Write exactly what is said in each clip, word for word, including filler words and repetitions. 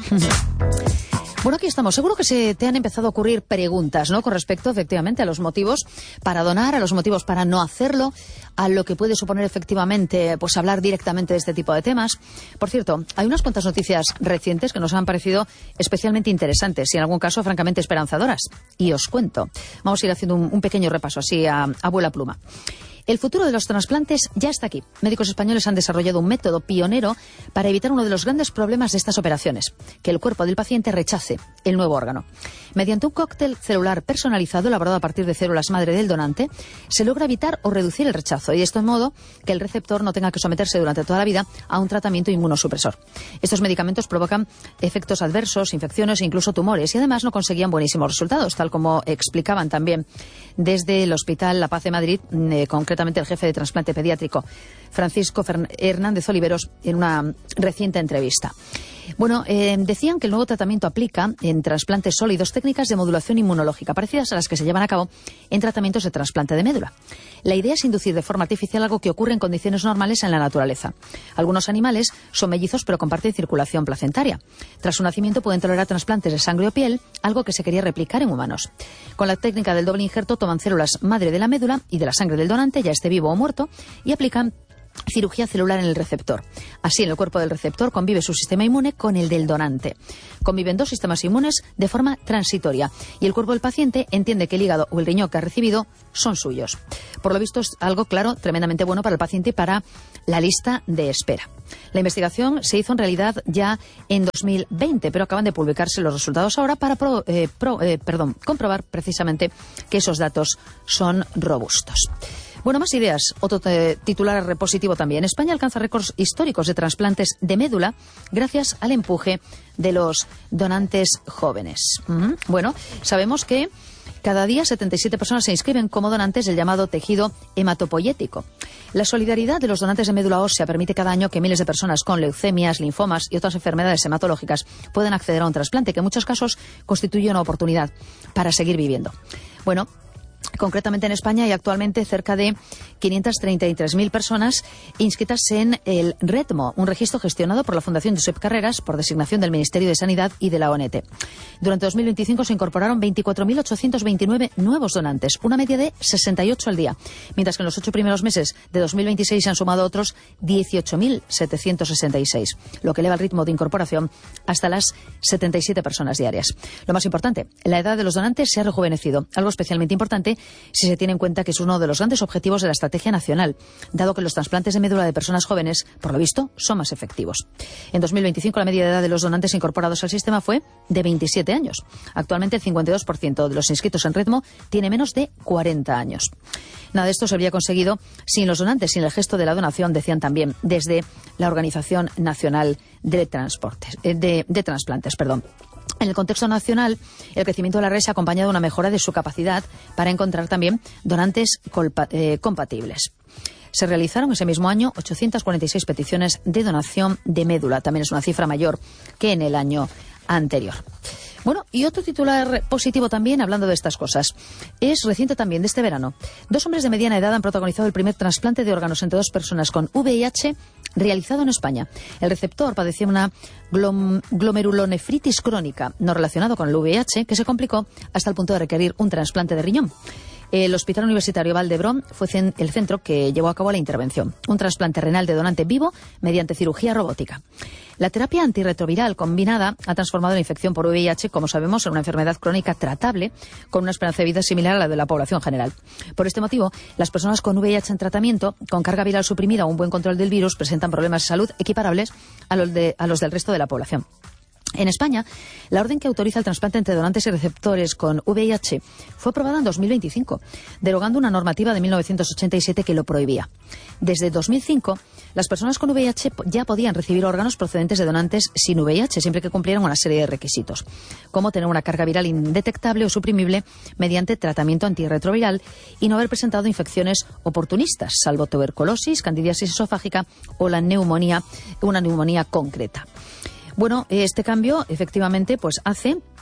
Bueno, aquí estamos. Seguro que se te han empezado a ocurrir preguntas, ¿no? Con respecto, efectivamente, a los motivos para donar, a los motivos para no hacerlo, a lo que puede suponer, efectivamente, pues hablar directamente de este tipo de temas. Por cierto, hay unas cuantas noticias recientes que nos han parecido especialmente interesantes y, en algún caso, francamente esperanzadoras. Y os cuento. Vamos a ir haciendo un, un pequeño repaso, así, a, a vuela pluma. El futuro de los trasplantes ya está aquí. Médicos españoles han desarrollado un método pionero para evitar uno de los grandes problemas de estas operaciones, que el cuerpo del paciente rechace el nuevo órgano. Mediante un cóctel celular personalizado elaborado a partir de células madre del donante, se logra evitar o reducir el rechazo, y de este modo que el receptor no tenga que someterse durante toda la vida a un tratamiento inmunosupresor. Estos medicamentos provocan efectos adversos, infecciones e incluso tumores, y además no conseguían buenísimos resultados, tal como explicaban también desde el Hospital La Paz de Madrid, eh, concretamente el jefe de trasplante pediátrico, Francisco Fern- Hernández Oliveros, en una reciente entrevista. Bueno, eh, decían que el nuevo tratamiento aplica en trasplantes sólidos técnicas de modulación inmunológica, parecidas a las que se llevan a cabo en tratamientos de trasplante de médula. La idea es inducir de forma artificial algo que ocurre en condiciones normales en la naturaleza. Algunos animales son mellizos pero comparten circulación placentaria. Tras su nacimiento pueden tolerar trasplantes de sangre o piel, algo que se quería replicar en humanos. Con la técnica del doble injerto toman células madre de la médula y de la sangre del donante, ya esté vivo o muerto, y aplican cirugía celular en el receptor. Así, en el cuerpo del receptor convive su sistema inmune con el del donante. Conviven dos sistemas inmunes de forma transitoria y el cuerpo del paciente entiende que el hígado o el riñón que ha recibido son suyos. Por lo visto, es algo, claro, tremendamente bueno para el paciente y para la lista de espera. La investigación se hizo en realidad ya en dos mil veinte, pero acaban de publicarse los resultados ahora para pro, eh, pro, eh, perdón, comprobar precisamente que esos datos son robustos. Bueno, más ideas. Otro eh, titular positivo también. España alcanza récords históricos de trasplantes de médula gracias al empuje de los donantes jóvenes. Uh-huh. Bueno, sabemos que cada día setenta y siete personas se inscriben como donantes del llamado tejido hematopoyético. La solidaridad de los donantes de médula ósea permite cada año que miles de personas con leucemias, linfomas y otras enfermedades hematológicas puedan acceder a un trasplante, que en muchos casos constituye una oportunidad para seguir viviendo. Bueno, concretamente en España hay actualmente cerca de quinientas treinta y tres mil personas inscritas en el RETMO, un registro gestionado por la Fundación Josep Carreras por designación del Ministerio de Sanidad y de la O N T. Durante dos mil veinticinco se incorporaron veinticuatro mil ochocientos veintinueve nuevos donantes, una media de sesenta y ocho al día, mientras que en los ocho primeros meses de dos mil veintiséis se han sumado otros dieciocho mil setecientos sesenta y seis, lo que eleva el ritmo de incorporación hasta las setenta y siete personas diarias. Lo más importante, la edad de los donantes se ha rejuvenecido, algo especialmente importante si se tiene en cuenta que es uno de los grandes objetivos de la estrategia nacional, dado que los trasplantes de médula de personas jóvenes, por lo visto, son más efectivos. En dos mil veinticinco la media de edad de los donantes incorporados al sistema fue de veintisiete años. Actualmente el cincuenta y dos por ciento de los inscritos en RETMO tiene menos de cuarenta años. Nada de esto se habría conseguido sin los donantes, sin el gesto de la donación, decían también desde la Organización Nacional de Transportes, de, de Transplantes, perdón. En el contexto nacional, el crecimiento de la red se ha acompañado de una mejora de su capacidad para encontrar también donantes colpa, eh, compatibles. Se realizaron ese mismo año ochocientas cuarenta y seis peticiones de donación de médula. También es una cifra mayor que en el año anterior. Bueno, y otro titular positivo también, hablando de estas cosas, es reciente también, de este verano. Dos hombres de mediana edad han protagonizado el primer trasplante de órganos entre dos personas con V I H realizado en España. El receptor padecía una glom- glomerulonefritis crónica no relacionado con el V I H, que se complicó hasta el punto de requerir un trasplante de riñón. El Hospital Universitario Valdebrón fue el centro que llevó a cabo la intervención. Un trasplante renal de donante vivo mediante cirugía robótica. La terapia antirretroviral combinada ha transformado la infección por V I H, como sabemos, en una enfermedad crónica tratable con una esperanza de vida similar a la de la población general. Por este motivo, las personas con V I H en tratamiento, con carga viral suprimida o un buen control del virus, presentan problemas de salud equiparables a los, de, a los del resto de la población. En España, la orden que autoriza el trasplante entre donantes y receptores con V I H fue aprobada en dos mil veinticinco, derogando una normativa de mil novecientos ochenta y siete que lo prohibía. Desde dos mil cinco, las personas con V I H ya podían recibir órganos procedentes de donantes sin V I H, siempre que cumplieran una serie de requisitos, como tener una carga viral indetectable o suprimible mediante tratamiento antirretroviral y no haber presentado infecciones oportunistas, salvo tuberculosis, candidiasis esofágica o la neumonía, una neumonía concreta. Bueno, este cambio efectivamente pues hace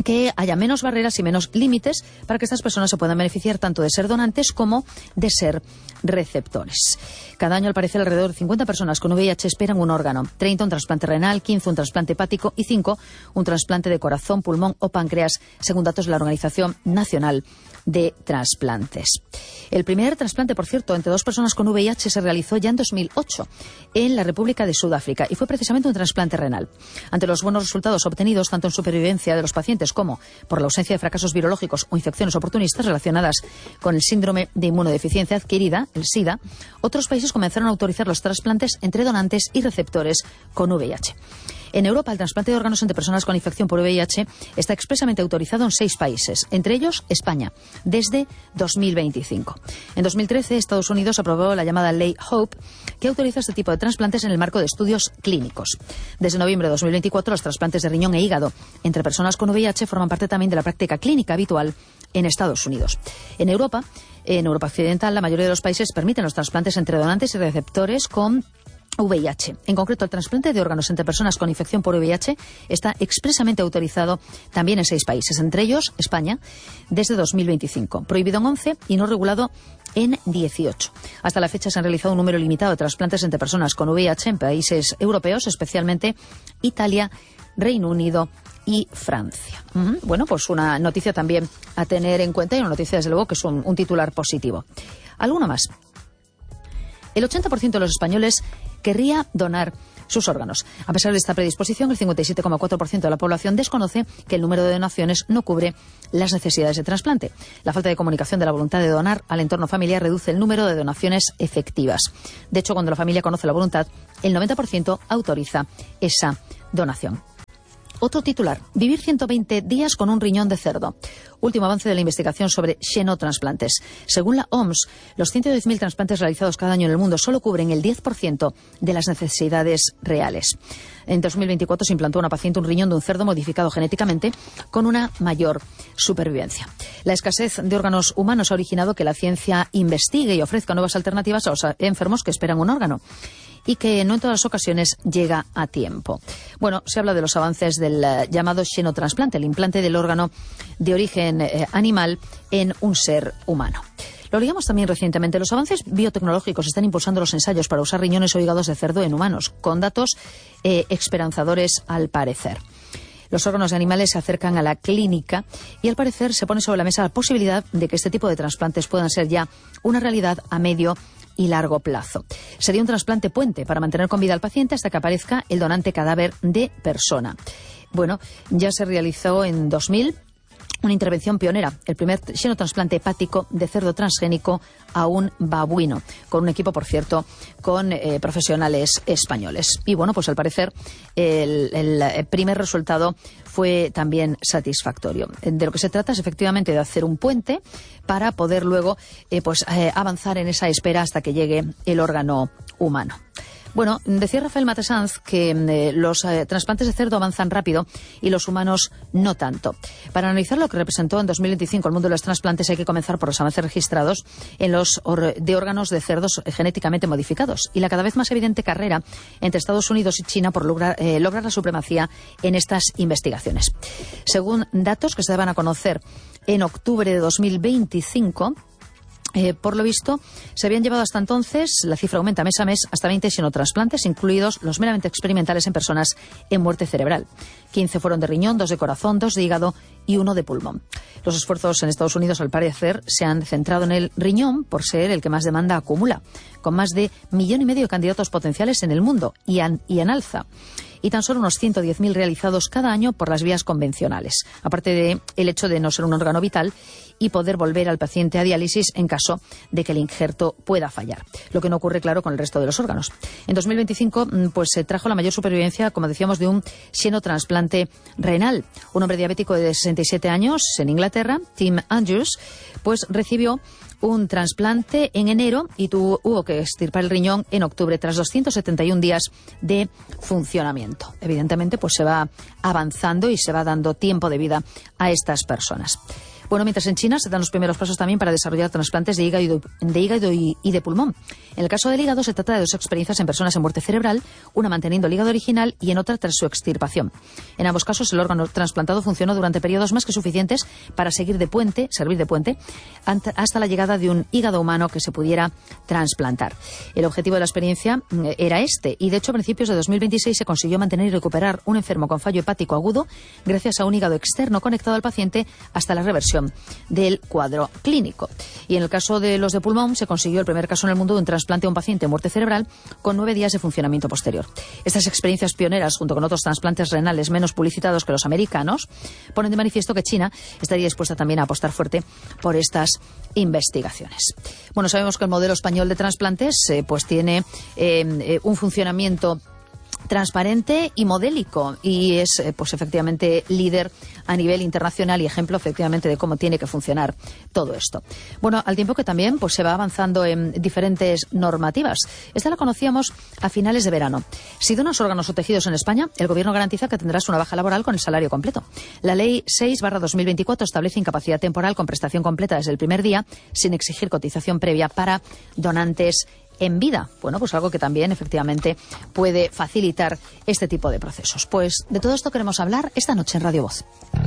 que haya menos barreras y menos límites para que estas personas se puedan beneficiar tanto de ser donantes como de ser receptores. Cada año, al parecer, alrededor de cincuenta personas con V I H esperan un órgano, treinta un trasplante renal, quince un trasplante hepático y cinco un trasplante de corazón, pulmón o páncreas, según datos de la Organización Nacional de Trasplantes. El primer trasplante, por cierto, entre dos personas con V I H se realizó ya en dos mil ocho en la República de Sudáfrica y fue precisamente un trasplante renal. Ante los buenos resultados obtenidos tanto en supervivencia de los pacientes como por la ausencia de fracasos virológicos o infecciones oportunistas relacionadas con el síndrome de inmunodeficiencia adquirida, el SIDA, otros países comenzaron a autorizar los trasplantes entre donantes y receptores con V I H. En Europa, el trasplante de órganos entre personas con infección por V I H está expresamente autorizado en seis países, entre ellos España, desde dos mil veinticinco. En dos mil trece, Estados Unidos aprobó la llamada Ley Hope, que autoriza este tipo de trasplantes en el marco de estudios clínicos. Desde noviembre de dos mil veinticuatro, los trasplantes de riñón e hígado entre personas con V I H forman parte también de la práctica clínica habitual en Estados Unidos. En Europa, en Europa Occidental, la mayoría de los países permiten los trasplantes entre donantes y receptores con V I H. En concreto, el trasplante de órganos entre personas con infección por V I H está expresamente autorizado también en seis países, entre ellos España, desde dos mil veinticinco. Prohibido en once y no regulado en dieciocho. Hasta la fecha se han realizado un número limitado de trasplantes entre personas con V I H en países europeos, especialmente Italia, Reino Unido y Francia. Uh-huh. Bueno, pues una noticia también a tener en cuenta y una noticia, desde luego, que es un, un titular positivo. ¿Alguno más? El ochenta por ciento de los españoles querría donar sus órganos. A pesar de esta predisposición, el cincuenta y siete coma cuatro por ciento de la población desconoce que el número de donaciones no cubre las necesidades de trasplante. La falta de comunicación de la voluntad de donar al entorno familiar reduce el número de donaciones efectivas. De hecho, cuando la familia conoce la voluntad, el noventa por ciento autoriza esa donación. Otro titular, vivir ciento veinte días con un riñón de cerdo. Último avance de la investigación sobre xenotransplantes. Según la O M S, los ciento diez mil trasplantes realizados cada año en el mundo solo cubren el diez por ciento de las necesidades reales. En dos mil veinticuatro se implantó a una paciente un riñón de un cerdo modificado genéticamente con una mayor supervivencia. La escasez de órganos humanos ha originado que la ciencia investigue y ofrezca nuevas alternativas a los enfermos que esperan un órgano, y que no en todas las ocasiones llega a tiempo. Bueno, se habla de los avances del uh, llamado xenotrasplante, el implante del órgano de origen eh, animal en un ser humano. Lo leíamos también recientemente. Los avances biotecnológicos están impulsando los ensayos para usar riñones o hígados de cerdo en humanos, con datos eh, esperanzadores al parecer. Los órganos de animales se acercan a la clínica y, al parecer, se pone sobre la mesa la posibilidad de que este tipo de trasplantes puedan ser ya una realidad a medio y largo plazo. Sería un trasplante puente para mantener con vida al paciente hasta que aparezca el donante cadáver de persona. Bueno, ya se realizó en dos mil una intervención pionera, el primer xenotrasplante hepático de cerdo transgénico a un babuino, con un equipo, por cierto, con eh, profesionales españoles. Y bueno, pues al parecer el, el primer resultado fue también satisfactorio. De lo que se trata es efectivamente de hacer un puente para poder luego eh, pues eh, avanzar en esa espera hasta que llegue el órgano humano. Bueno, decía Rafael Matesanz que eh, los eh, trasplantes de cerdo avanzan rápido y los humanos no tanto. Para analizar lo que representó en dos mil veinticinco el mundo de los trasplantes hay que comenzar por los avances registrados en los or- de órganos de cerdos genéticamente modificados y la cada vez más evidente carrera entre Estados Unidos y China por lograr, eh, lograr la supremacía en estas investigaciones. Según datos que se daban a conocer en octubre de dos mil veinticinco, Eh, por lo visto, se habían llevado hasta entonces, la cifra aumenta mes a mes, hasta veinte xenotrasplantes, incluidos los meramente experimentales en personas en muerte cerebral. quince fueron de riñón, dos de corazón, dos de hígado y uno de pulmón. Los esfuerzos en Estados Unidos, al parecer, se han centrado en el riñón por ser el que más demanda acumula, con más de millón y medio de candidatos potenciales en el mundo y, an, y en alza. Y tan solo unos ciento diez mil realizados cada año por las vías convencionales, aparte de el hecho de no ser un órgano vital y poder volver al paciente a diálisis en caso de que el injerto pueda fallar, lo que no ocurre, claro, con el resto de los órganos. En dos mil veinticinco, pues se trajo la mayor supervivencia, como decíamos, de un xenotrasplante renal. Un hombre diabético de sesenta y siete años en Inglaterra, Tim Andrews, pues recibió un trasplante en enero y tuvo, hubo que extirpar el riñón en octubre tras doscientos setenta y un días de funcionamiento. Evidentemente, pues se va avanzando y se va dando tiempo de vida a estas personas. Bueno, mientras en China se dan los primeros pasos también para desarrollar trasplantes de hígado, de hígado y, y de pulmón. En el caso del hígado se trata de dos experiencias en personas en muerte cerebral, una manteniendo el hígado original y en otra tras su extirpación. En ambos casos el órgano trasplantado funcionó durante periodos más que suficientes para seguir de puente, servir de puente, hasta la llegada de un hígado humano que se pudiera trasplantar. El objetivo de la experiencia era este, y de hecho a principios de dos mil veintiséis se consiguió mantener y recuperar un enfermo con fallo hepático agudo gracias a un hígado externo conectado al paciente hasta la reversión del cuadro clínico. Y en el caso de los de pulmón se consiguió el primer caso en el mundo de un trasplante a un paciente en muerte cerebral con nueve días de funcionamiento posterior. Estas experiencias pioneras, junto con otros trasplantes renales menos publicitados que los americanos, ponen de manifiesto que China estaría dispuesta también a apostar fuerte por estas investigaciones. Bueno, sabemos que el modelo español de trasplantes eh, pues tiene eh, eh, un funcionamiento transparente y modélico, y es eh, pues efectivamente líder a nivel internacional y ejemplo efectivamente de cómo tiene que funcionar todo esto. Bueno, al tiempo que también pues se va avanzando en diferentes normativas. Esta la conocíamos a finales de verano. Si donas órganos o tejidos en España, el Gobierno garantiza que tendrás una baja laboral con el salario completo. La Ley seis barra dos mil veinticuatro establece incapacidad temporal con prestación completa desde el primer día, sin exigir cotización previa para donantes en vida. Bueno, pues algo que también efectivamente puede facilitar este tipo de procesos. Pues de todo esto queremos hablar esta noche en Radio Voz.